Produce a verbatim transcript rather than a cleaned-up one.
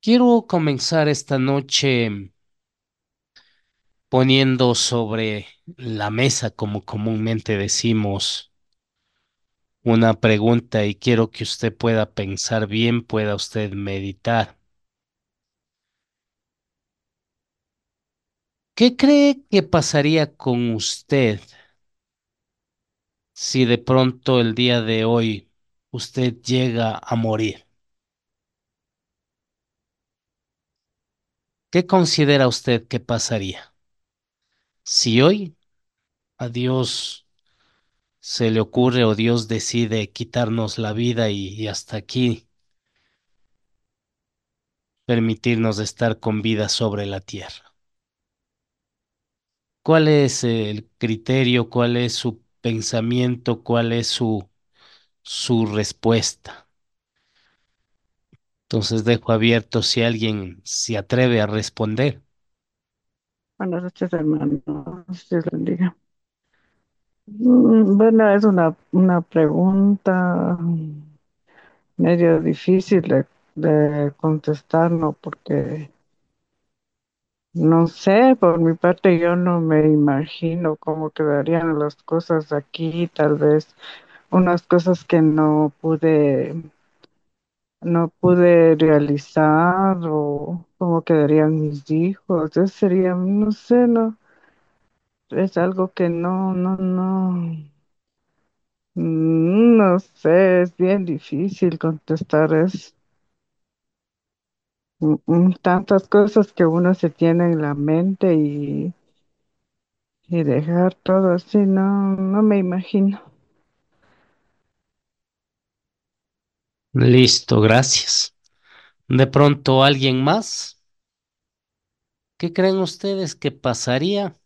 Quiero comenzar esta noche poniendo sobre la mesa, como comúnmente decimos, una pregunta y quiero que usted pueda pensar bien, pueda usted meditar. ¿Qué cree que pasaría con usted si de pronto el día de hoy usted llega a morir? ¿Qué considera usted que pasaría? Si hoy a Dios se le ocurre o Dios decide quitarnos la vida y, y hasta aquí permitirnos estar con vida sobre la tierra. ¿Cuál es el criterio? ¿Cuál es su pensamiento? ¿Cuál es su, su respuesta? Entonces dejo abierto si alguien se atreve a responder. Buenas noches, hermano. Dios le bendiga. Mm, Bueno, es una, una pregunta medio difícil de, de contestar, ¿no? Porque no sé, por mi parte yo no me imagino cómo quedarían las cosas aquí, tal vez unas cosas que no pude, no pude realizar o cómo quedarían mis hijos. Eso sería, no sé, no, es algo que no, no, no. Mm, No sé, es bien difícil contestar. Es mm, mm, tantas cosas que uno se tiene en la mente y, y dejar todo así, no, no me imagino. Listo, gracias. De pronto alguien más. ¿Qué creen ustedes que pasaría